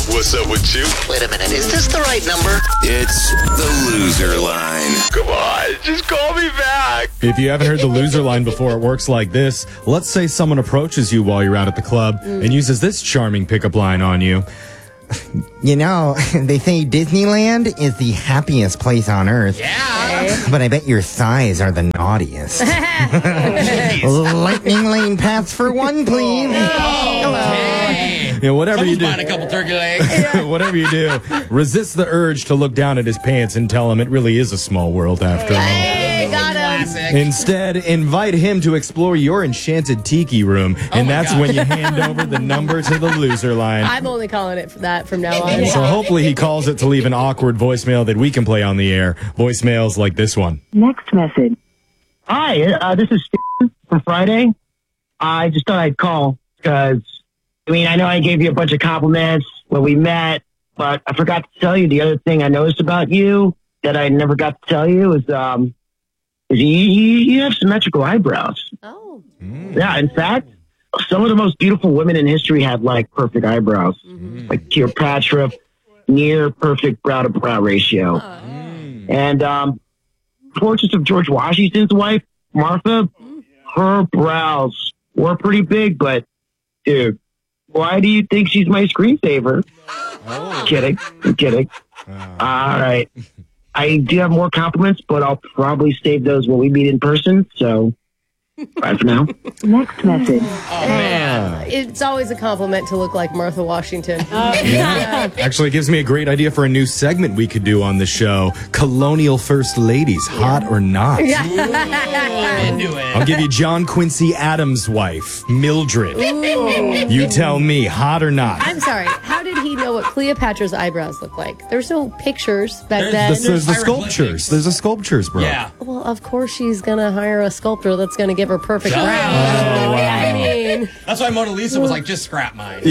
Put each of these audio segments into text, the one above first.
What's up with you? Wait a minute, is this the right number? It's the loser line. Come on, just call me back. If you haven't heard the loser line before, it works like this. Let's say someone approaches you while you're out at the club and uses this charming pickup line on you. You know, they say Disneyland is the happiest place on earth. Yeah. But I bet your thighs are the naughtiest. Lightning lane pass for one, please. You know, whatever you do, Buying a couple turkey legs. whatever you do, resist the urge to look down at his pants and tell him it really is a small world after all. Hey, got him. Classic. Instead, invite him to explore your enchanted tiki room, and that's when you hand over the number to the loser line. I'm only calling it for that from now on. And so hopefully he calls it to leave an awkward voicemail that we can play on the air. Voicemails like this one. Next message. Hi, this is Steve from Friday. I just thought I'd call because, I know I gave you a bunch of compliments when we met, but I forgot to tell you the other thing I noticed about you that I never got to tell you is you have symmetrical eyebrows. Oh. Yeah, in fact, some of the most beautiful women in history have, perfect eyebrows. Like Cleopatra, near perfect brow-to-brow ratio. And portraits of George Washington's wife, Martha, her brows were pretty big, but, dude, why do you think she's my screensaver? I'm kidding. All right. I do have more compliments, but I'll probably save those when we meet in person, so bye for now. Next message. Oh, man. It's always a compliment to look like Martha Washington. Actually, it gives me a great idea for a new segment we could do on the show. Colonial First Ladies, hot or not. I'm into it. I'll give you John Quincy Adams' wife, Mildred. You tell me, hot or not. I'm sorry. How did he know what Cleopatra's eyebrows look like? There's no pictures back then. There's the sculptures. There's the sculptures, bro. Yeah. Well, of course she's going to hire a sculptor that's going to give her perfect brows. wow. I mean, That's why Mona Lisa was like, just scrap mine.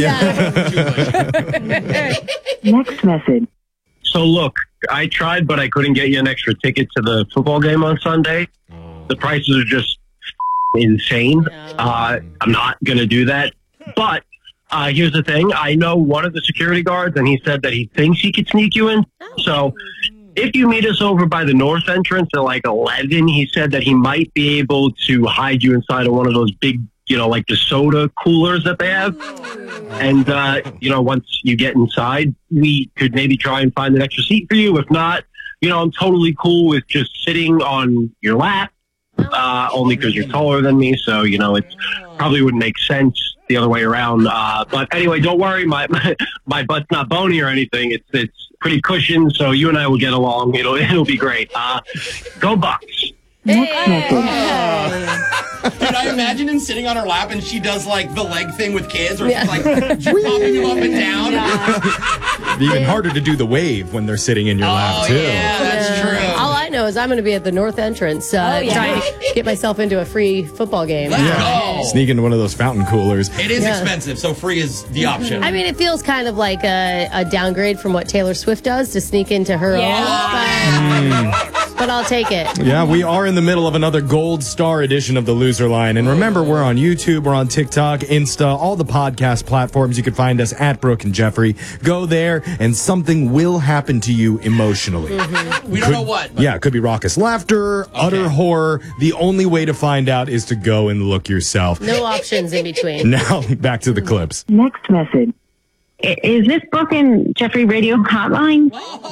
Next message. So look, I tried, but I couldn't get you an extra ticket to the football game on Sunday. The prices are just insane. I'm not going to do that. But here's the thing. I know one of the security guards, and he said that he thinks he could sneak you in. So if you meet us over by the north entrance at 11, he said that he might be able to hide you inside of one of those big, like the soda coolers that they have. And, once you get inside, we could maybe try and find an extra seat for you. If not, I'm totally cool with just sitting on your lap, only because you're taller than me. So, it probably wouldn't make sense the other way around. But anyway, don't worry. My butt's not bony or anything. It's pretty cushioned. So you and I will get along. It'll be great. Go Bucks. Next message. Dude, I imagine him sitting on her lap and she does the leg thing with kids where she's popping you up and down. It'd be even harder to do the wave when they're sitting in your lap, too. Yeah, that's true. all I know is I'm going to be at the north entrance trying to get myself into a free football game. Let's go. Sneak into one of those fountain coolers. It is expensive, so free is the option. I mean, it feels kind of like a downgrade from what Taylor Swift does to sneak into her own. But I'll take it. Yeah, we are in the middle of another gold star edition of the Loser Line. And remember, we're on YouTube, we're on TikTok, Insta, all the podcast platforms. You can find us at Brooke and Jeffrey. Go there, and something will happen to you emotionally. We don't know what. Yeah, it could be raucous laughter, utter horror. The only way to find out is to go and look yourself. No options in between. Now, back to the clips. Next message. Is this Brooke and Jeffrey radio hotline?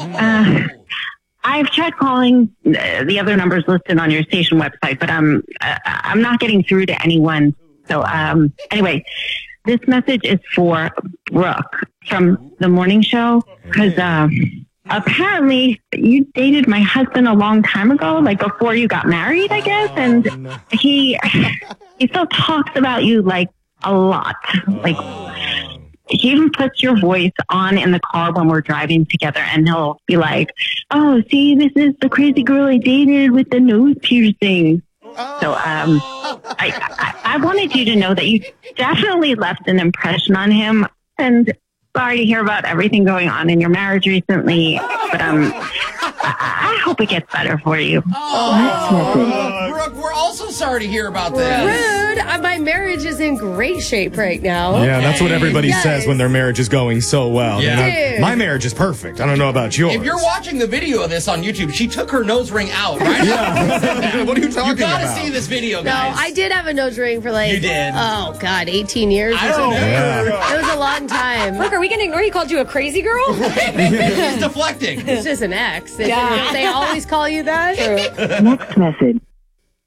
I've tried calling the other numbers listed on your station website, but I'm not getting through to anyone. So anyway, this message is for Brooke from the morning show because apparently you dated my husband a long time ago, like before you got married, I guess, and he still talks about you like a lot, like. He even puts your voice on in the car when we're driving together, and he'll be like, "Oh, see, this is the crazy girl I dated with the nose piercing." So, I wanted you to know that you definitely left an impression on him, and sorry to hear about everything going on in your marriage recently, but I hope it gets better for you. Next message. Brooke, we're also sorry to hear about this. Rude. My marriage is in great shape right now. Yeah, that's what everybody Yes. says when their marriage is going so well. Yeah. You know, Dude. my marriage is perfect. I don't know about yours. If you're watching the video of this on YouTube, she took her nose ring out, right? Yeah. What are you talking You gotta about? see this video, No, guys. I did have a nose ring for like, You did? oh God, 18 years. I or don't something. Yeah. It was a long time. Brooke, are we going to ignore you called you a crazy girl? He's deflecting. It's just an ex. Yeah. They always call you that. Next message.